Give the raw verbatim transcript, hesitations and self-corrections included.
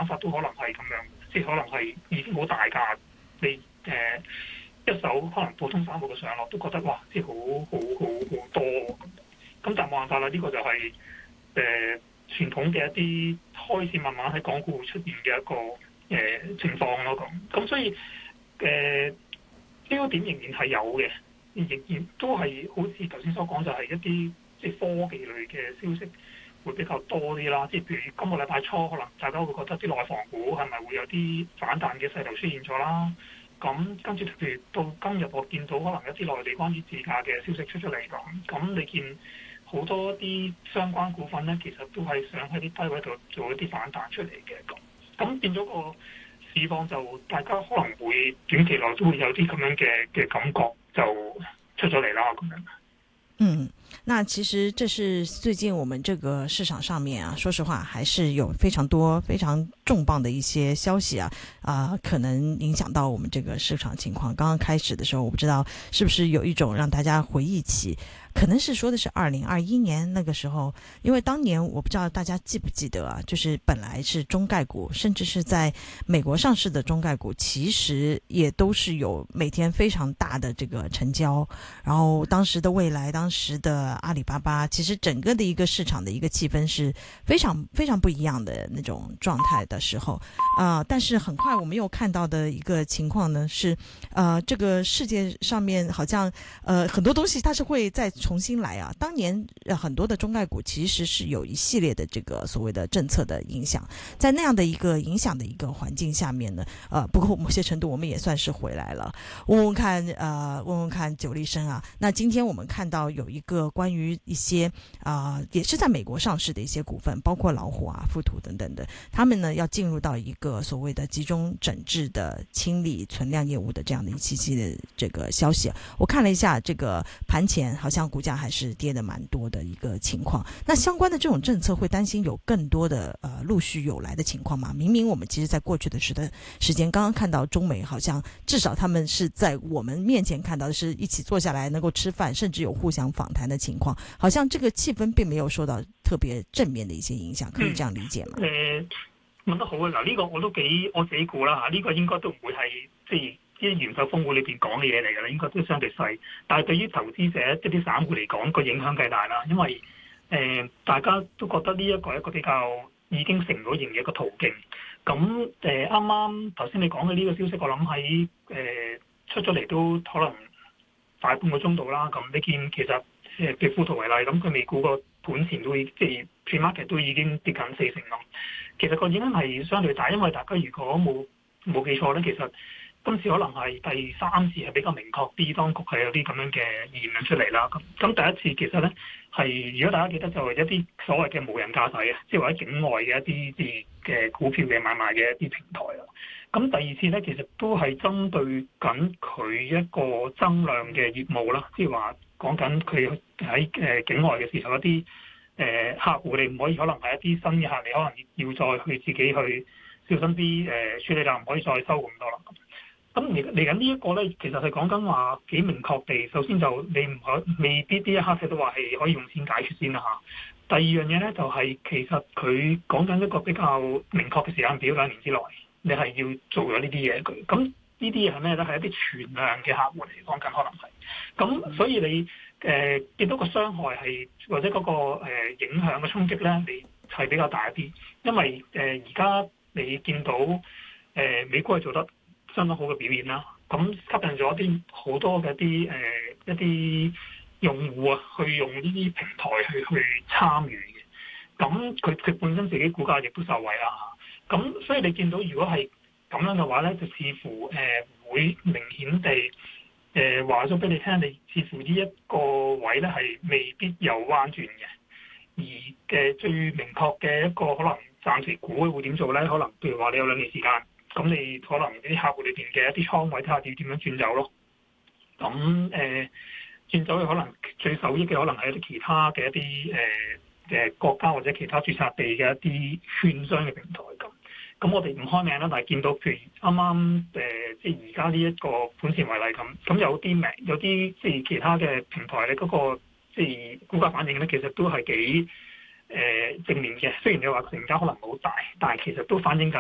玩法都可能係咁樣，即係可能係已經好大價，你誒、呃、一手可能普通散戶嘅上落都覺得哇，即係好好好好多咁。咁但係冇辦法啦，呢、這個就係、是、誒、呃、傳統嘅一啲開始慢慢喺港股會出現嘅一個誒、呃、情況咯。咁咁所以誒焦點仍然係有嘅，仍然都係好似頭先所講，就係一啲即係科技類嘅消息會比較多啲啦。即係譬如今個禮拜初，可能大家會覺得啲內房股係咪會有啲反彈嘅勢頭出現咗啦？咁跟住譬如到今日，我見到可能一啲內地關於自駕嘅消息出出嚟咁，咁你見好多啲相關股份咧，其實都係想喺啲低位度做一啲反彈出嚟嘅咁，咁變咗個市況就大家可能會短期內都會有啲咁樣嘅嘅感覺就出咗嚟啦咁樣。 嗯，那其實這是最近我們這個市場上面啊，說實話還是有非常多非常重磅的一些消息啊，啊、呃，可能影響到我們這個市場情況。剛剛開始的時候，我不知道是不是有一種讓大家回憶起，可能是說的是二零二一年那個時候，因為當年我不知道大家記不記得啊，就是本來是中概股，甚至是在美國上市的中概股，其實也都是有每天非常大的這個成交，然後當時的未來，當時的阿里巴巴，其實整個的一個市場的一個氣氛是非常非常不一樣的那種狀態的時候啊、呃，但是很快我們又看到的一個情況呢是，呃，這個世界上面好像呃很多東西它是會再重新來啊。當年很多的中概股其實是有一系列的這個所謂的政策的影響，在那樣的一個影響的一個環境下面呢，呃，不過某些程度我們也算是回來了。問問看，呃，問問看久利生啊，那今天我們看到有一個關於一些啊、呃，也是在美國上市的一些股份，包括老虎啊、富途等等的，他們呢要進入到一個所謂的集中整治的清理存量業務的這樣的一期期的這個消息。我看了一下這個盤前，好像股價還是跌得蠻多的一個情況。那相關的這種政策會擔心有更多的呃陸續有來的情況嗎？明明我們其實在過去的時的時間，剛剛看到中美好像至少他們是在我們面前看到的是一起坐下來能夠吃飯，甚至有互相訪談的情況，好像這個氣氛並沒有受到特別正面的一些影響，可以這樣理解嗎？ 誒、嗯，問得好啊！嗱，呢個我都幾我自己估啦嚇，呢、這個應該都唔會係即係啲元首峰會裏邊講嘅嘢嚟㗎啦，應該都相對細。但係對於投資者即啲散戶嚟講，個影響計大啦，因為誒、呃、大家都覺得呢一個係一個比較已經成咗型嘅一個途徑。咁誒啱啱頭先你講嘅呢個消息，我諗喺誒出咗嚟都可能大半個鐘度啦。咁你見其實誒嘅富途為例，咁佢美股個盤前都已即係 pre-market 都已經跌緊四成咯。其實個影響係相對大，因為大家如果冇冇記錯咧，其實今次可能係第三次係比較明確啲，當局係有啲咁樣嘅言論出嚟啦。咁咁第一次其實咧係，如果大家記得就係一啲所謂嘅無人駕駛啊，即係或者境外嘅一啲即嘅股票嘅買賣嘅一啲平台啦。咁第二次咧，其實都係針對緊佢一個增量嘅業務啦，即係話講緊佢喺誒境外嘅時候一啲誒客戶，你唔可以可能係一啲新嘅客，你可能要再去自己去小心啲誒處理啦，唔可以再收咁多啦。咁嚟嚟緊呢一個咧，其實係講緊話幾明確地，首先就你唔可未必呢一刻睇到話係可以用錢解決先啦嚇。第二樣嘢咧就係、是、其實佢講緊一個比較明確嘅時間表，兩年之內你係要做咗呢啲嘢佢。咁呢啲嘢係咩咧？係一啲全量嘅客戶嚟講緊，可能係。咁所以你誒、呃、見到個傷害係或者嗰、那個、呃、影響嘅衝擊咧，你係比較大一啲，因為誒而家你見到誒、呃、美國係做得相當好嘅表現啦，咁吸引咗啲好多嘅一啲誒一啲用戶啊，去用呢啲平台去去參與嘅，咁佢佢本身自己股價亦都受惠啦，咁所以你見到如果係咁樣嘅話咧，就似乎誒、呃、會明顯地誒話咗俾你聽，你似乎呢一個位咧係未必有彎轉嘅，而嘅最明確嘅一個可能暫時估會點做咧，可能譬如話你有兩年時間。咁你可能啲客戶裏邊嘅一啲倉位睇下要點樣轉走咯。咁誒、呃、轉走嘅可能最受益嘅可能係一啲其他嘅一啲誒誒國家或者其他註冊地嘅一啲券商嘅平台咁。咁我哋唔開名啦，但係見到譬如啱啱誒即係而家呢一個盤前為例咁，咁有啲名有啲即係其他嘅平台咧，嗰、那個即係股價反應咧，其實都係幾誒、呃、正面嘅。雖然你話成交可能好大，但係其實都反映緊